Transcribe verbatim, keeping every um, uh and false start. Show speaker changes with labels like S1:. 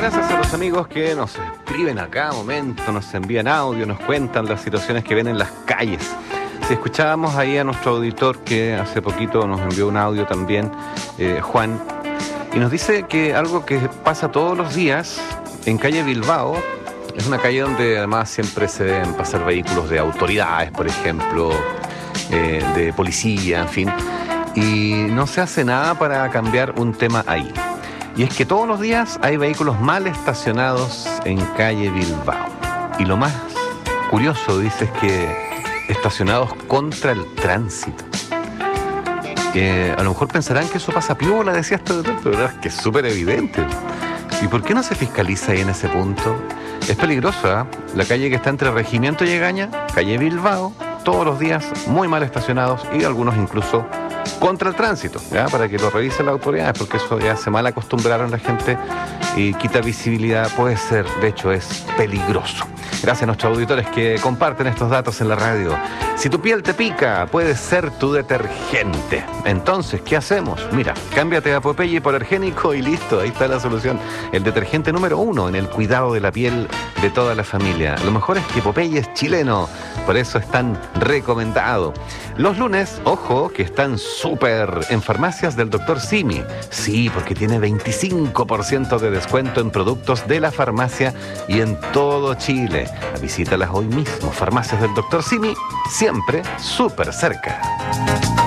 S1: gracias a los amigos que nos escriben a cada momento, nos envían audio, nos cuentan las situaciones que ven en las calles. Si escuchábamos ahí a nuestro auditor que hace poquito nos envió un audio también, eh, Juan, y nos dice que algo que pasa todos los días en calle Bilbao, es una calle donde además siempre se deben pasar vehículos de autoridades, por ejemplo, eh, de policía, en fin, y no se hace nada para cambiar un tema ahí. Y es que todos los días hay vehículos mal estacionados en calle Bilbao. Y lo más curioso, dice, es que estacionados contra el tránsito. Eh, a lo mejor pensarán que eso pasa piola, decía esto, pero es que es súper evidente. ¿Y por qué no se fiscaliza ahí en ese punto? Es peligrosa, ¿eh? La calle que está entre Regimiento y Egaña, calle Bilbao, todos los días muy mal estacionados y algunos incluso contra el tránsito, ¿ya? Para que lo revisen las autoridades, porque eso ya se mal acostumbraron la gente y quita visibilidad, puede ser, de hecho es peligroso. Gracias a nuestros auditores que comparten estos datos en la radio. Si tu piel te pica, puede ser tu detergente. Entonces, ¿qué hacemos? Mira, cámbiate a Popeye por Ergénico y listo, ahí está la solución. El detergente número uno en el cuidado de la piel de toda la familia. Lo mejor es que Popeye es chileno, por eso es tan recomendado. Los lunes, ojo, que están súper en farmacias del doctor Simi. Sí, porque tiene veinticinco por ciento de descuento en productos de la farmacia y en todo Chile. Visítalas hoy mismo. Farmacias del doctor Simi, siempre súper cerca.